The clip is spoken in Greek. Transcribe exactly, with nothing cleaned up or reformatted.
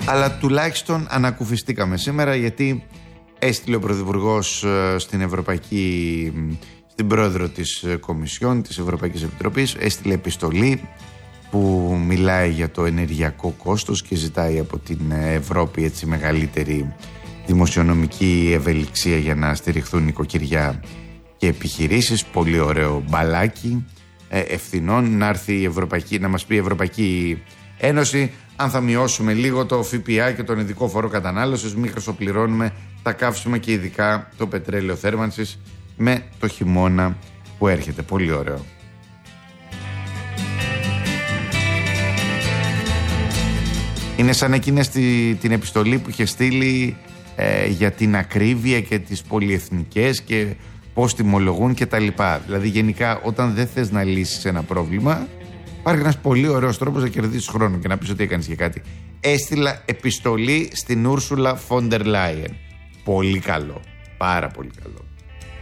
Αλλά τουλάχιστον ανακουφιστήκαμε σήμερα, γιατί έστειλε ο Πρωθυπουργός στην Ευρωπαϊκή, στην πρόεδρο της Κομισιόν, της Ευρωπαϊκής Επιτροπής, έστειλε επιστολή που μιλάει για το ενεργειακό κόστος και ζητάει από την Ευρώπη έτσι μεγαλύτερη δημοσιονομική ευελιξία για να στηριχθούν νοικοκυριά και επιχειρήσεις. Πολύ ωραίο μπαλάκι ε, ευθυνών. Να έρθει η Ευρωπαϊκή, να μας πει η Ευρωπαϊκή Ένωση αν θα μειώσουμε λίγο το ΦΠΑ και τον ειδικό φόρο κατανάλωσης, μην χρυσοπληρώνουμε τα καύσιμα και ειδικά το πετρέλαιο θέρμανσης με το χειμώνα που έρχεται. Πολύ ωραίο. Είναι σαν εκείνες τη, την επιστολή που είχε στείλει ε, για την ακρίβεια και τις πολυεθνικές και πώς τιμολογούν και τα λοιπά. Δηλαδή γενικά όταν δεν θες να λύσεις ένα πρόβλημα, υπάρχει ένας πολύ ωραίος τρόπος να κερδίσεις χρόνο και να πεις ότι έκανες και κάτι. Έστειλα επιστολή στην Ούρσουλα Φόντερ Λάιεν. Πολύ καλό. Πάρα πολύ καλό.